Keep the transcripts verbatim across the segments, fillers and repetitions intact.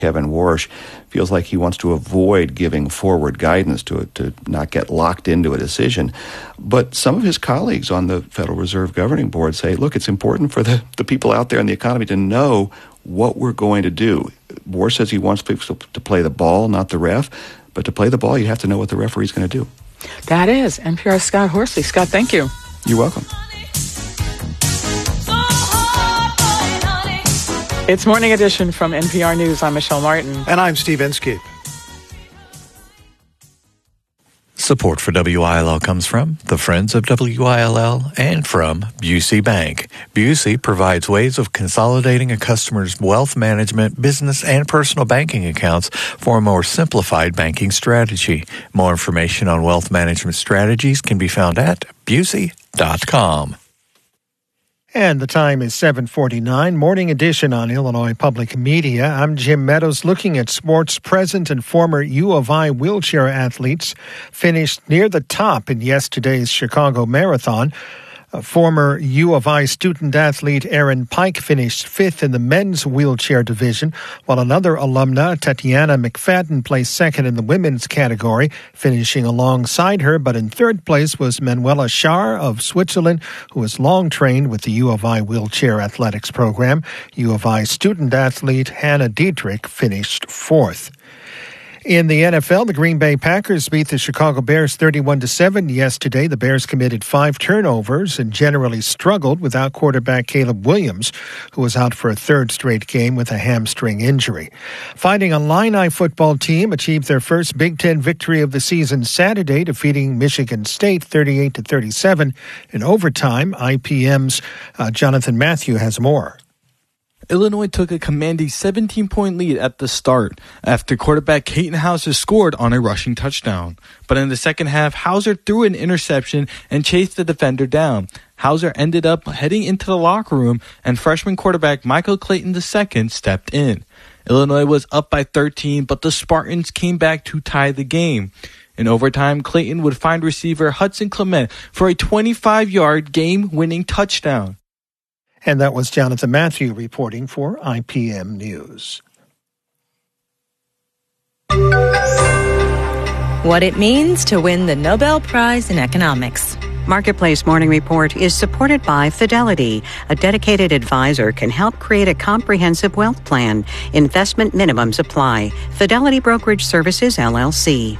Kevin Warsh feels like he wants to avoid giving forward guidance to it, to not get locked into a decision. But some of his colleagues on the Federal Reserve Governing Board say, look, it's important for the, the people out there in the economy to know what we're going to do. Warsh says he wants people to, to play the ball, not the ref. But to play the ball, you have to know what the referee's going to do. That is N P R's Scott Horsley. Scott, thank you. You're welcome. It's Morning Edition from N P R News. I'm Michelle Martin. And I'm Steve Inskeep. Support for W I L L comes from the Friends of W I L L and from Busey Bank. Busey provides ways of consolidating a customer's wealth management, business, and personal banking accounts for a more simplified banking strategy. More information on wealth management strategies can be found at busey dot com. And the time is seven forty-nine, Morning Edition on Illinois Public Media. I'm Jim Meadows. Looking at sports, present and former U of I wheelchair athletes finished near the top in yesterday's Chicago Marathon. A former U of I student-athlete Aaron Pike finished fifth in the men's wheelchair division, while another alumna, Tatiana McFadden, placed second in the women's category. Finishing alongside her, but in third place, was Manuela Schar of Switzerland, who was long trained with the U of I wheelchair athletics program. U of I student-athlete Hannah Dietrich finished fourth. In the N F L, the Green Bay Packers beat the Chicago Bears thirty-one to seven yesterday. The Bears committed five turnovers and generally struggled without quarterback Caleb Williams, who was out for a third straight game with a hamstring injury. Fighting Illini football team achieved their first Big Ten victory of the season Saturday, defeating Michigan State thirty-eight to thirty-seven in overtime. I P M's uh, Jonathan Matthew has more. Illinois took a commanding seventeen-point lead at the start after quarterback Katin Houser scored on a rushing touchdown. But in the second half, Houser threw an interception and chased the defender down. Houser ended up heading into the locker room, and freshman quarterback Michael Clayton the second stepped in. Illinois was up by thirteen, but the Spartans came back to tie the game. In overtime, Clayton would find receiver Hudson Clement for a twenty-five-yard game-winning touchdown. And that was Jonathan Matthew reporting for I P M News. What it means to win the Nobel Prize in Economics. Marketplace Morning Report is supported by Fidelity. A dedicated advisor can help create a comprehensive wealth plan. Investment minimums apply. Fidelity Brokerage Services, L L C.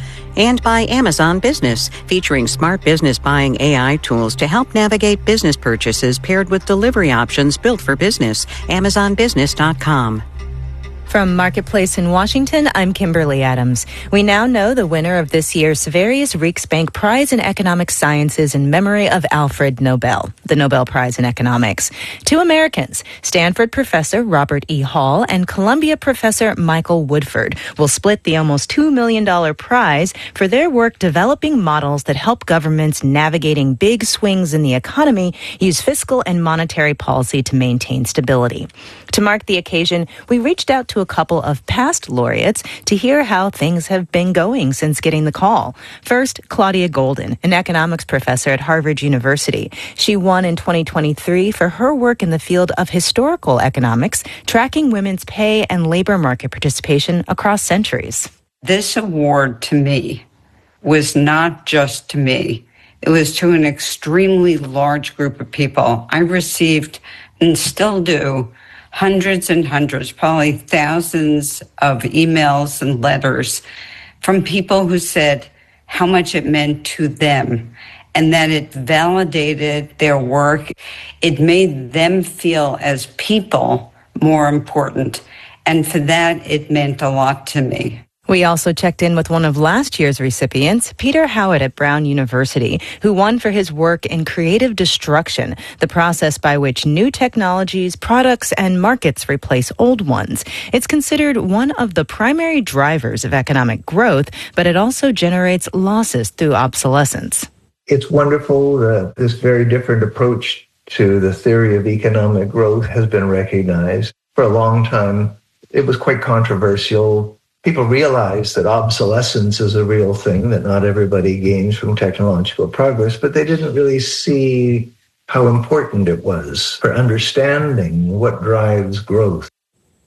And by Amazon Business, featuring smart business buying A I tools to help navigate business purchases paired with delivery options built for business. Amazon Business dot com. From Marketplace in Washington, I'm Kimberly Adams. We now know the winner of this year's Sveriges Riksbank Prize in Economic Sciences in memory of Alfred Nobel, the Nobel Prize in Economics. Two Americans, Stanford professor Robert E. Hall and Columbia professor Michael Woodford, will split the almost two million dollars prize for their work developing models that help governments navigating big swings in the economy use fiscal and monetary policy to maintain stability. To mark the occasion, we reached out to a couple of past laureates to hear how things have been going since getting the call. First, Claudia Golden, an economics professor at Harvard University. She won in twenty twenty-three for her work in the field of historical economics, tracking women's pay and labor market participation across centuries. This award to me was not just to me. It was to an extremely large group of people. I received, and still do, hundreds and hundreds, probably thousands of emails and letters from people who said how much it meant to them and that it validated their work. It made them feel as people more important. And for that, it meant a lot to me. We also checked in with one of last year's recipients, Peter Howitt at Brown University, who won for his work in creative destruction, the process by which new technologies, products, and markets replace old ones. It's considered one of the primary drivers of economic growth, but it also generates losses through obsolescence. It's wonderful that this very different approach to the theory of economic growth has been recognized. For a long time, it was quite controversial. People realize that obsolescence is a real thing, that not everybody gains from technological progress, but they didn't really see how important it was for understanding what drives growth.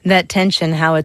That tension, how it's